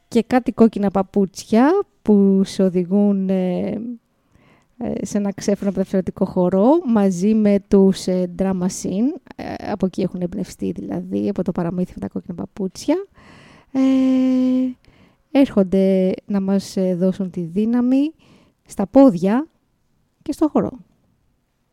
και κάτι κόκκινα παπούτσια που σε οδηγούν σε ένα ξέφρενο διαφορετικό χορό μαζί με τους Drum Machine. Από εκεί έχουν εμπνευστεί δηλαδή, από το παραμύθι με τα κόκκινα παπούτσια. Έρχονται να μας δώσουν τη δύναμη στα πόδια και στο χορό.